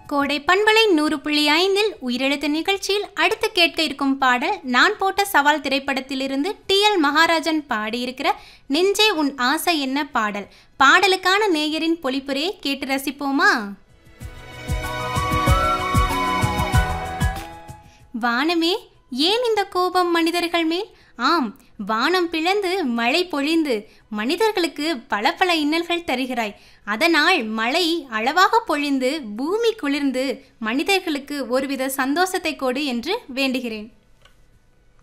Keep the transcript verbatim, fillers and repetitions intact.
கோடை பண்பலை நூறு புள்ளி ஐந்தில் உயிரெழுத்து நிகழ்ச்சியில் அடுத்து கேட்க இருக்கும் பாடல் நான் போட்ட சவால் திரைப்படத்திலிருந்து டி எல் மகாராஜன் பாடியிருக்கிற நெஞ்சே உன் ஆசை என்ன பாடல். பாடலுக்கான நேயரின் பொழிப்புரையை கேட்டு ரசிப்போமா? வானமே ஏன் இந்த கோபம் மனிதர்கள் மேல்? ஆம், வானம் பிளந்து மழை பொழிந்து மனிதர்களுக்கு பல பல இன்னல்கள் தருகிறாய். அதனால் மழை அளவாக பொழிந்து பூமி குளிர்ந்து மனிதர்களுக்கு ஒருவித சந்தோஷத்தை கொடு என்று வேண்டுகிறேன்.